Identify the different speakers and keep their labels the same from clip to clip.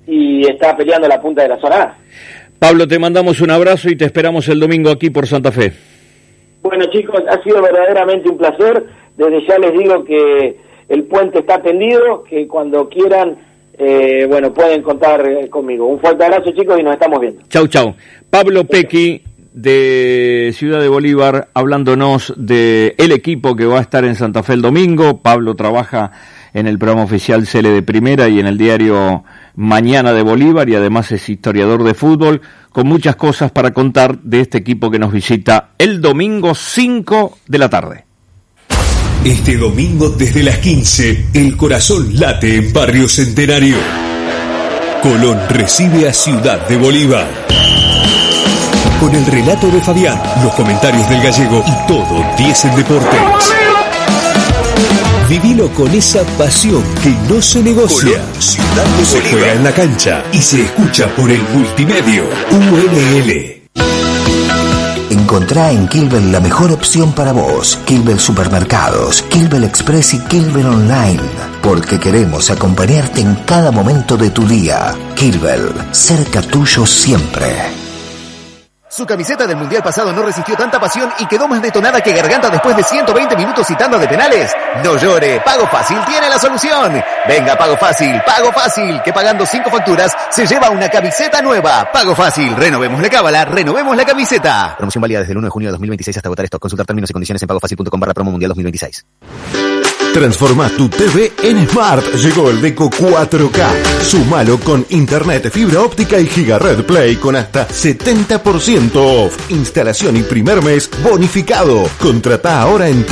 Speaker 1: y está peleando la punta de la zona A.
Speaker 2: Pablo, te mandamos un abrazo y te esperamos el domingo aquí por Santa Fe.
Speaker 1: Bueno, chicos, ha sido verdaderamente un placer. Desde ya les digo que el puente está tendido, que cuando quieran, pueden contar conmigo. Un fuerte abrazo, chicos, y nos estamos viendo.
Speaker 2: Chau, chau. Pablo Pecchi, de Ciudad de Bolívar, hablándonos de el equipo que va a estar en Santa Fe el domingo. Pablo trabaja en el programa oficial CL de Primera y en el diario Mañana de Bolívar, y además es historiador de fútbol, con muchas cosas para contar de este equipo que nos visita el domingo 5 de la tarde.
Speaker 3: Este domingo desde las 15, el corazón late en Barrio Centenario. Colón recibe a Ciudad de Bolívar. Con el relato de Fabián, los comentarios del gallego y todo 10 en deportes. Vivilo con esa pasión que no se negocia. Colón, Ciudad de Bolívar. Se juega en la cancha y se escucha por el multimedio UNL.
Speaker 4: Encontrá en Kilvel la mejor opción para vos. Kilvel Supermercados, Kilvel Express y Kilvel Online. Porque queremos acompañarte en cada momento de tu día. Kilvel, cerca tuyo siempre.
Speaker 5: Su camiseta del Mundial pasado no resistió tanta pasión y quedó más detonada que Garganta después de 120 minutos y tanda de penales. No llore, Pago Fácil tiene la solución. Venga, Pago Fácil, que pagando 5 facturas se lleva una camiseta nueva. Pago Fácil, renovemos la cábala, renovemos la camiseta. Promoción válida desde el 1 de junio de 2026 hasta agotar stock. Consultar términos y condiciones en pagofacil.com/promo mundial 2026.
Speaker 6: Transforma tu TV en Smart. Llegó el Deco 4K. Sumalo con internet, fibra óptica y Gigared Play con hasta 70% off. Instalación y primer mes bonificado. Contratá ahora en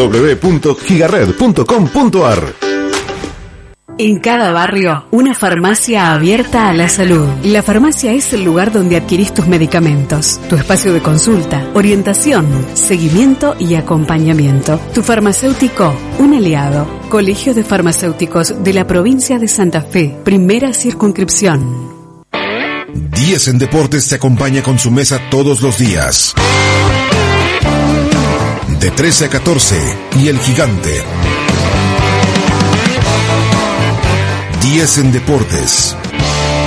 Speaker 6: www.gigared.com.ar.
Speaker 7: En cada barrio, una farmacia abierta a la salud. La farmacia es el lugar donde adquirís tus medicamentos, tu espacio de consulta, orientación, seguimiento y acompañamiento. Tu farmacéutico, un aliado. Colegio de Farmacéuticos de la provincia de Santa Fe, primera circunscripción.
Speaker 8: 10 en Deportes te acompaña con su mesa todos los días. De 13 a 14, y El Gigante. 10 en Deportes.